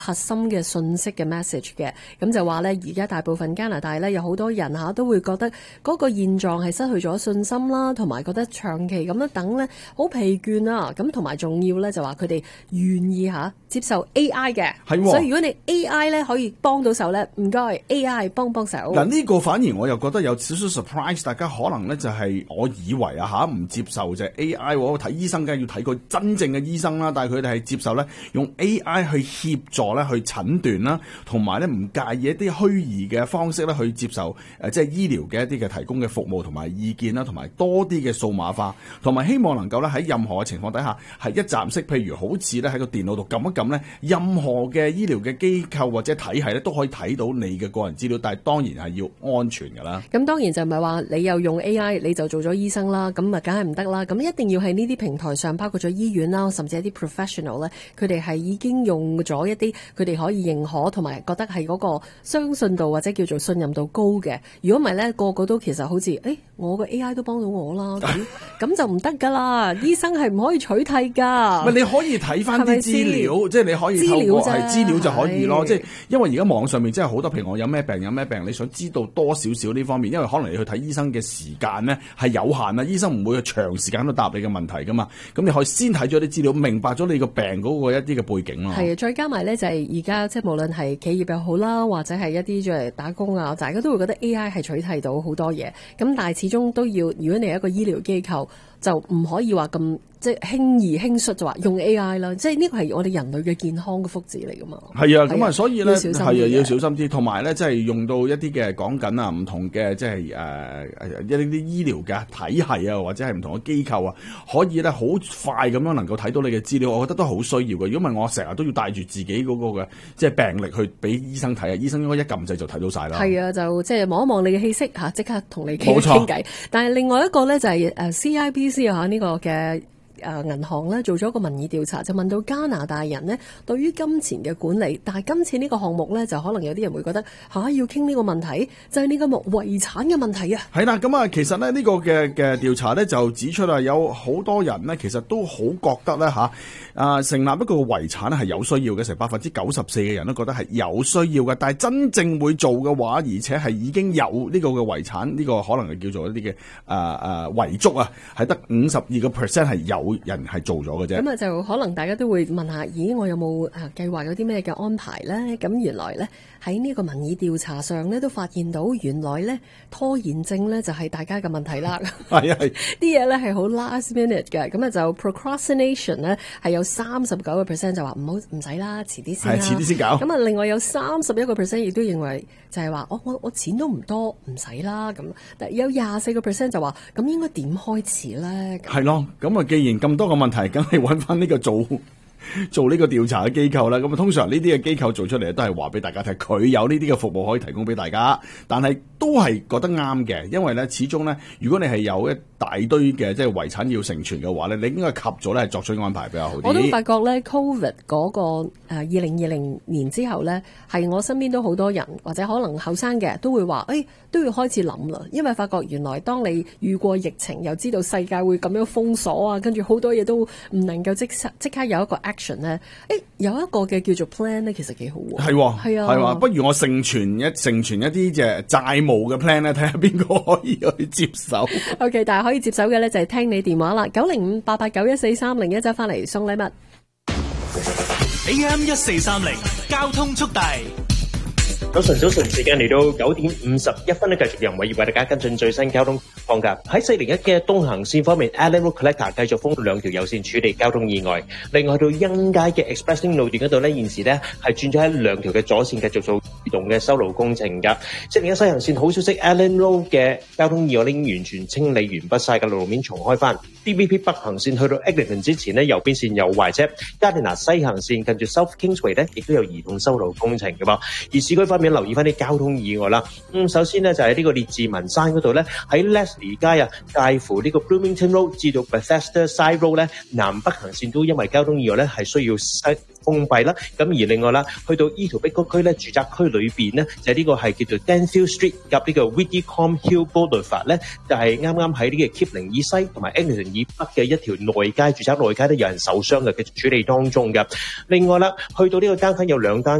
核心嘅信息嘅 message 嘅，咁就話咧，而家大部分加拿大咧有好多人都會覺得嗰個現狀係失去咗信心啦，同埋覺得長期咁樣等咧好疲倦啊，咁同埋仲要咧就話佢哋願意接受 AI 嘅，所以如果你 AI 咧可以幫到手咧，唔該 AI 幫手。 嗱呢個反而我又覺得有少少 surprise， 大家可能咧就係我以為唔接受就係 AI， 我睇醫生梗係要睇個真正嘅醫生啦，但係佢哋係接受咧用 AI 去協助咧去診斷啦，同埋咧唔介意一啲虛擬嘅方式咧去接受即係醫療嘅一啲嘅提供嘅服務同埋意見啦，同埋多啲嘅數碼化，同埋希望能夠咧喺任何嘅情況底下係一站式，譬如好似咧喺個電腦度撳一撳咧，任何嘅醫療嘅機構或者體系咧都可以睇到你嘅個人資料，但係當然係要安全㗎啦。 咁當然就唔係話你又用 AI 你就做咗醫生啦，咁啊梗係唔得啦。咁一定要喺呢啲平台上，包括咗醫院啦，甚至一啲 professional 咧，佢哋係已經用咗一啲佢哋可以認可同埋覺得係嗰個相信度或者叫做信任度高嘅。如果唔係咧，個個都其實好似我個 AI 都幫到我啦，咁就唔得㗎啦。醫生係唔可以取替㗎。 你可以睇翻啲資料，即係你可以透過資料就可以咯。即係因為而家網上面真係好多，譬如我有咩病，你想知道多少少呢方面，因為可能你去睇醫生嘅時間咧係有限啊，醫生唔會長時間都答你嘅問題㗎嘛。咁你可以先睇咗啲資料，明白咗你個病嗰個一啲嘅背景咯。 係啊，再加埋咧就係而家即係無論係企業又好啦，或者係一啲即係打工啊，大家都會覺得 AI 係取替到好多嘢。咁但係始終都要，如果你係一個醫療機構，就唔可以話咁即係輕易輕率就話用 AI 啦。即係呢個係我哋人類嘅健康嘅福祉嚟㗎嘛。 係啊，咁所以咧要小心啲，同埋咧即係用到一啲嘅講緊唔同嘅即係一啲醫療嘅體系啊，或者係唔同嘅機構啊，可以咧好快咁樣能夠睇到你嘅資料，我覺得都好需要嘅。如果唔係我成日都要帶住自己嗰個嘅即係病歷去俾醫生睇啊，醫生應該一撳掣就睇到晒啦。 係啊，就即係望一望你嘅氣息即刻同你傾偈。但係另外一個咧就係CIBC 呢個嘅銀行咧做咗一個民意調查，就問到加拿大人呢對於金錢嘅管理，但係今次呢個項目咧就可能有啲人會覺得要傾呢個問題，就係呢個遺產嘅問題啊。 係啦，咁其實咧呢個嘅調查咧就指出有好多人呢其實都好覺得咧成立一個遺產係有需要嘅，成94%嘅人都覺得係有需要嘅，但係真正會做嘅話，而且係已經有呢個嘅遺產，呢個可能係叫做一啲嘅遺囑啊，係得52%係有人係做咗嘅啫。 咁就可能大家都會問下，咦，我有冇計劃有啲咩嘅安排咧？咁原來咧喺呢個民意調查上咧都發現到，原來咧拖延症咧就係大家嘅問題啦。 係啲嘢咧係好 last minute 嘅，咁就 procrastination 咧係有39% 就話唔使啦，遲啲先啦。 遲啲先搞。咁另外有31% 亦都認為就係話我錢都唔多，唔使啦。咁但有24% 就話咁應該點開始咧？ 係咯，咁既然咁多個問題，梗係揾翻呢個做呢個調查嘅機構啦。咁通常呢啲嘅機構做出嚟都係話俾大家睇，佢有呢啲嘅服務可以提供俾大家，但係都係覺得啱嘅，因為咧始終咧，如果你係有一大堆嘅即係遺產要承傳嘅話咧，你應該及早咧作出安排比較好啲。 我都發覺咧 ，Covid 嗰個2020年之後咧，係我身邊都好多人或者可能後生嘅都會話，都要開始諗啦，因為發覺原來當你遇過疫情，又知道世界會咁樣封鎖啊，跟住好多嘢都唔能夠即刻有一個 action 咧，有一個嘅叫做 plan 咧，其實幾好喎。係啊， 不如我承傳一啲嘅債務嘅 plan 咧，睇下邊個可以去接手。 OK， 但係可以接手嘅咧就係聽你電話啦，905-889-1430，一陣翻嚟送禮物。 AM 1430交通速遞。 早晨，時間嚟到9:51咧，繼續由偉業為大家跟進最新交通況㗎。喺401嘅東行線方面 ，Allen Road Collector 繼續封兩條有線處理交通意外。另外到欣街嘅 Expressing 路段嗰度咧，現時咧係轉咗喺兩條嘅左線繼續做移動嘅修路工程㗎。401西行線好消息 ，Allen Road 嘅交通意外已經完全清理完畢晒嘅，路面重開翻。DVP 北行線去到 Eglinton 之前呢，右邊線有壞車。Gardiner 西行線近住 South Kingsway 咧，亦都有移動修路工程㗎噃。而市區方面留意翻啲交通意外啦。首先呢，就喺呢個列治文山嗰度咧，喺 Les 尼街啊，介乎呢個 Bloomington Road 至到 Bethesda Side Road 咧，南北行線都因為交通意外咧係需要封閉啦。咁而另外啦，去到伊圖碧谷區咧，住宅區裏邊咧，就呢個係叫做 Danfield Street 夾呢個 Widdicombe Hill Boulevard 咧，就係啱啱喺呢個 Kipling 以西同埋 Eglinton 以北嘅一條內街，住宅內街都有人受傷嘅，處理當中嘅。另外啦，去到呢個間區有兩單